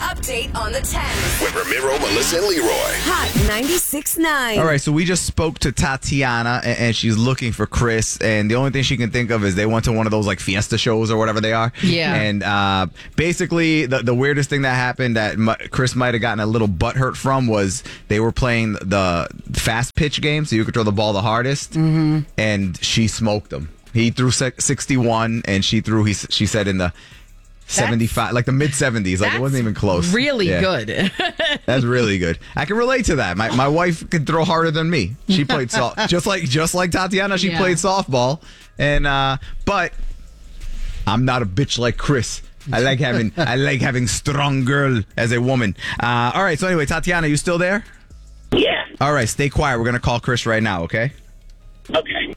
update on the 10s. With Ramiro, Melissa, and Leroy. Hot 96.9. All right, so we just spoke to Tatiana, and she's looking for Chris, and the only thing she can think of is they went to one of those like fiesta shows or whatever they are. Yeah. And basically, the weirdest thing that happened that Chris might have gotten a little butthurt from was they were playing the fast pitch game, so you could throw the ball the hardest, and she smoked him. He threw 61, and she threw, she said, in the 75, like the mid 70s. Like it wasn't even close. Really good. That's really good. I can relate to that. My wife can throw harder than me. She played just like Tatiana. She played softball, and but I'm not a bitch like Chris. I like having strong girl as a woman. All right. So anyway, Tatiana, you still there? Yeah. All right. Stay quiet. We're gonna call Chris right now. Okay. Okay.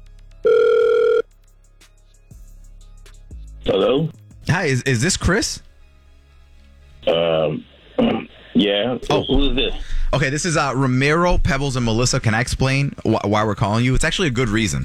Hello? Hi. Is this Chris? Yeah. Oh. Who is this? Okay. This is Ramiro, Pebbles, and Melissa. Can I explain why we're calling you? It's actually a good reason.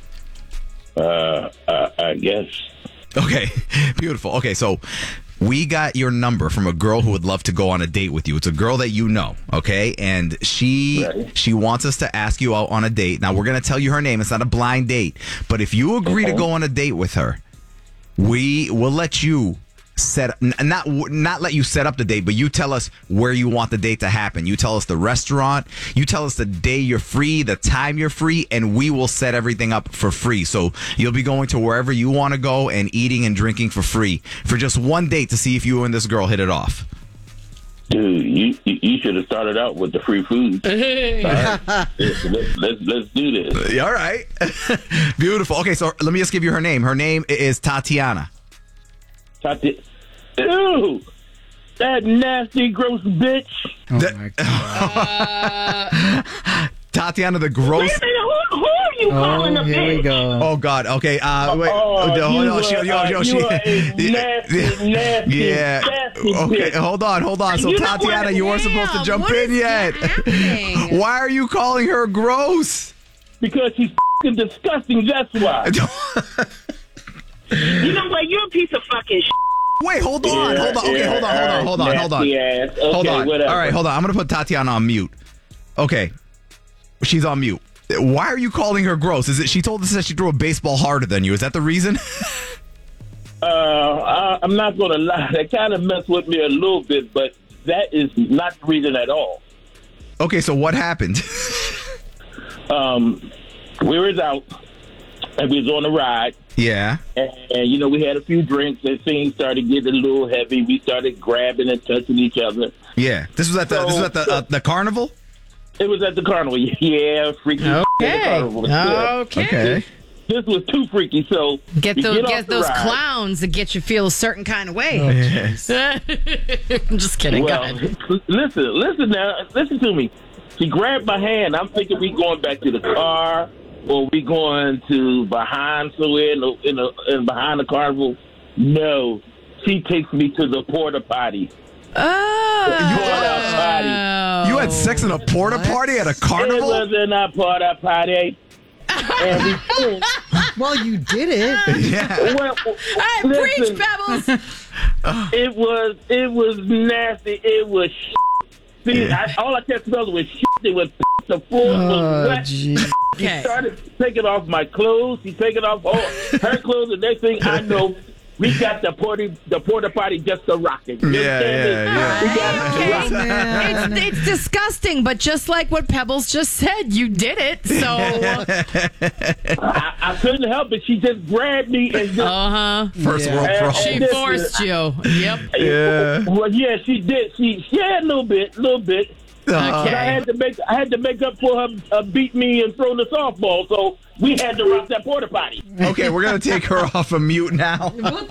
I guess. Okay, beautiful. Okay, so we got your number from a girl who would love to go on a date with you. It's a girl that you know, okay? And she wants us to ask you out on a date. Now, we're going to tell you her name. It's not a blind date. But if you agree to go on a date with her, we will let you not let you set up the date, but you tell us where you want the date to happen. You tell us the restaurant, you tell us the day you're free, the time you're free, and we will set everything up for free. So you'll be going to wherever you want to go and eating and drinking for free for just one date to see if you and this girl hit it off. Dude, you should have started out with the free food. All right. Let's do this. All right. Beautiful. Okay, so let me just give you her name. Her name is Tatiana. Ew! That nasty, gross bitch. Oh my God. Tatiana the gross. Wait a minute, who are you calling a bitch? Here we go. Oh God. Okay. Wait. You are a nasty, yeah. nasty Okay. bitch. Hold on. So You know Tatiana, what? you weren't supposed to jump what in is yet. happening? Why are you calling her gross? Because she's f***ing disgusting, that's why. You know what? You're a piece of fucking shit. Wait. Hold on. Okay. Hold on. Nasty ass. Okay, Hold on. whatever. All right. Hold on. I'm gonna put Tatiana on mute. Okay. She's on mute. Why are you calling her gross? Is it she told us that she threw a baseball harder than you? Is that the reason? I'm not going to lie. That kind of messed with me a little bit, but that is not the reason at all. Okay, so what happened? We was out, and we was on a ride. Yeah. And we had a few drinks, and things started getting a little heavy. We started grabbing and touching each other. Yeah. This was at the carnival? It was at the carnival. Yeah, freaky. At the carnival. Okay. This was too freaky, so Get we those off the ride. clowns that get you feel a certain kind of way. I'm just kidding. Go Well, ahead. listen to me. She grabbed my hand. I'm thinking we going back to the car, or we going to behind somewhere in behind the carnival. No, she takes me to the porta potty. You had sex in a porta potty at a carnival? It was in a porta potty. And we Well, you did it. Yeah. well, Hey, listen, preach, Pebbles. It was nasty. It was shit. See, all I kept smelling was shit. It was the floor was wet. She Okay. started taking off my clothes. She taking off all her clothes. The next thing I know, we got the porta potty just a rocking. You understand me? We got it Okay. rocking. It's disgusting, but just like what Pebbles just said, you did it. So, I couldn't help it. She just grabbed me and just. First world And problem. she listen, forced you. Yep. Yeah. Well, yeah, she did. She had a little bit. But I had to make up for her beat me and throw the softball. So we had to rock that porta potty. Okay, we're going to take her off of mute now.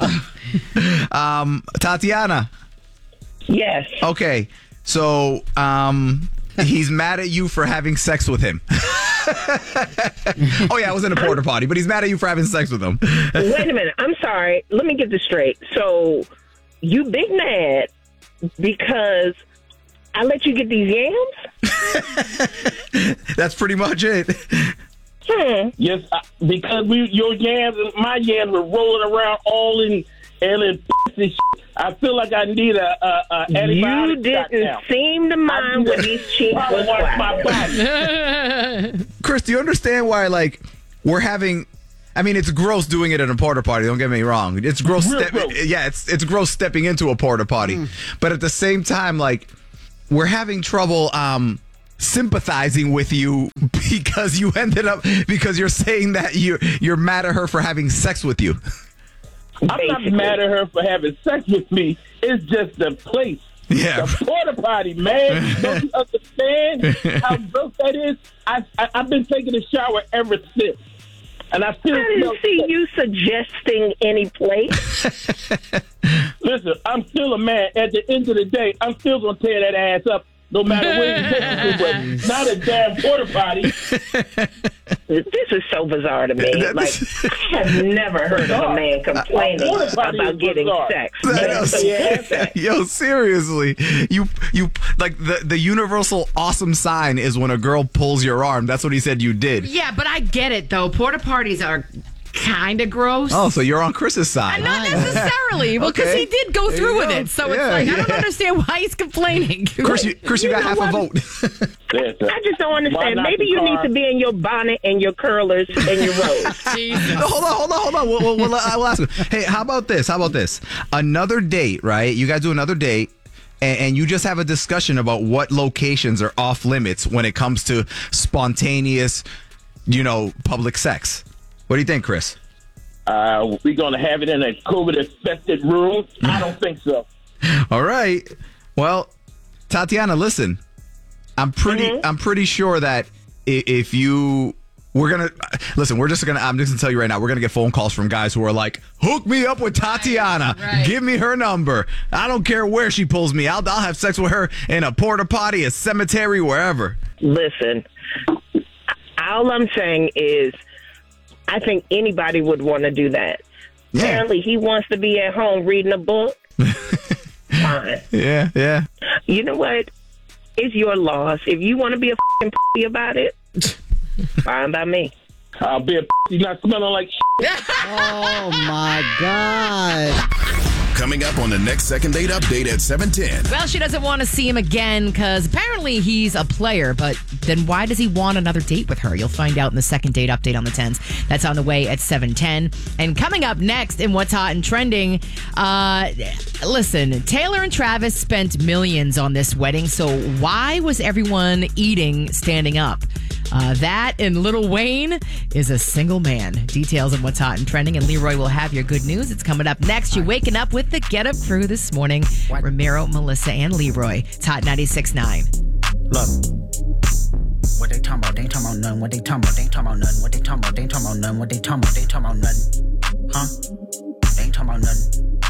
Tatiana. Yes. Okay, so he's mad at you for having sex with him. Oh, yeah, I was in a porta potty, but he's mad at you for having sex with him. Wait a minute. I'm sorry. Let me get this straight. So you big mad because I let you get these yams? That's pretty much it. Yes, because your yams and my yams were rolling around all in and shit. I feel like I need a antibiotic You shot didn't now. seem to mind when these cheeks was Wash my flat. body. Chris, do you understand why, like, we're having... I mean, it's gross doing it at a porta potty. Don't get me wrong. It's gross. Real gross. Yeah, it's gross stepping into a porta potty. But at the same time, like, we're having trouble sympathizing with you because you're saying that you're mad at her for having sex with you. I'm not mad at her for having sex with me. It's just the place. Yeah. The porta potty, man. Don't you understand how gross that is? I've been taking a shower ever since. And I still I didn't see you suggesting any place. Listen, I'm still a man. At the end of the day, I'm still going to tear that ass up no matter where you take me to. Not a damn porta potty. This is so bizarre to me. Like, I have never heard of a man complaining about getting sex. Yo, seriously, you like the universal awesome sign is when a girl pulls your arm. That's what he said you did. Yeah, but I get it though. Porta potties are kind of gross. Oh, so you're on Chris's side. Not necessarily. Well, because Okay. he did go There through you with go. it. So Yeah, it's like, I don't yeah. understand why he's complaining. Chris, you got half a vote. I just don't understand. Why not Maybe the you car? need to be in your bonnet and your curlers and your robes. Jesus. No, hold on. We'll ask him. Hey, how about this? Another date, right? You guys do another date, and you just have a discussion about what locations are off limits when it comes to spontaneous, public sex. What do you think, Chris? We're going to have it in a COVID-infected room? I don't think so. All right. Well, Tatiana, listen. I'm pretty sure that if you I'm just gonna tell you right now, we're gonna get phone calls from guys who are like, hook me up with Tatiana. Right. Give me her number. I don't care where she pulls me. I'll have sex with her in a porta potty, a cemetery, wherever. Listen, all I'm saying is I think anybody would want to do that. Yeah. Apparently, he wants to be at home reading a book. Fine. Yeah. You know what? It's your loss. If you want to be a f***ing p*** about it, fine by me. I'll be a p***y not smelling like Oh, my God. Coming up on the next Second Date Update at 7:10. Well, she doesn't want to see him again because apparently he's a player, but then why does he want another date with her? You'll find out in the Second Date Update on the 10s. That's on the way at 7:10. And coming up next in What's Hot and Trending, listen, Taylor and Travis spent millions on this wedding, so why was everyone eating standing up? That and Lil Wayne is a single man. Details on What's Hot and Trending, and Leroy will have your good news. It's coming up next. You're waking up with the Get Up crew this morning. Ramiro, Melissa, and Leroy. It's Hot 96.9. Look. What they talking about? They ain't talking about nothing. What they talking about? They ain't talking about nothing. What they talking about? They ain't talking about nothing. What they talking about? They ain't talking about nothing. Huh? They ain't talking about nothing.